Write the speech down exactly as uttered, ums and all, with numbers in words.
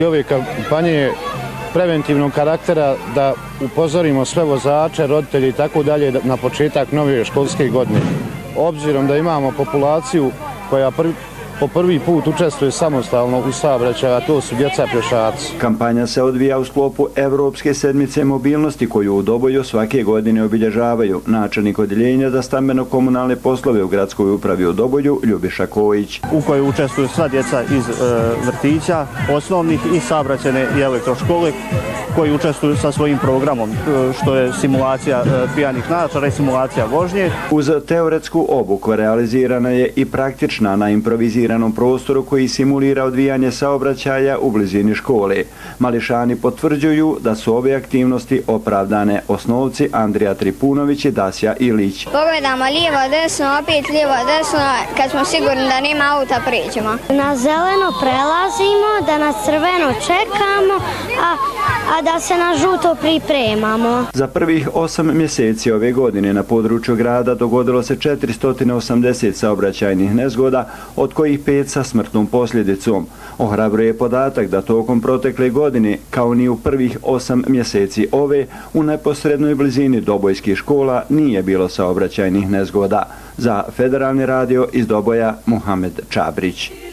Ove kampanje je preventivnog karaktera da upozorimo sve vozače, roditelje i tako dalje na početak nove školske godine. Obzirom da imamo populaciju koja prvi, po prvi put učestvuje samostalno u saobraćaju, a to su djeca pješaci. Kampanja se odvija u sklopu Evropske sedmice mobilnosti koju u Doboju svake godine obilježavaju načelnik odjeljenja za stambeno-komunalne poslove u gradskoj upravi u Doboju Ljubiša Kojić. U kojoj učestvuju sva djeca iz e, vrtića, osnovnih i saobraćajne i elektroškole koji učestvuju sa svojim programom, što je simulacija e, pijanih naočara i simulacija vožnje. Uz teoretsku obuku realizirana je i praktična na improviziranom prostoru koji simulira odvijanje saobraćaja u blizini škole. Mališani potvrđuju da su ove aktivnosti opravdane. Osnovci Andrija Tripunović i Dasja Ilić. Pogledamo lijevo, desno, opet lijevo, desno, kad smo sigurni da nema auta, prijeđemo. Na zeleno prelazimo, da na crveno čekamo, a, a da se na žuto pripremamo. Za prvih osam mjeseci ove godine na području grada dogodilo se četiristo osamdeset saobraćajnih nezgoda, od kojih pet sa smrtnom posljedicom. Ohrabruje podatak da tokom protekle godine, kao ni u prvih osam mjeseci ove, u neposrednoj blizini dobojskih škola nije bilo saobraćajnih nezgoda. Za Federalni radio iz Doboja, Muhamed Čabrić.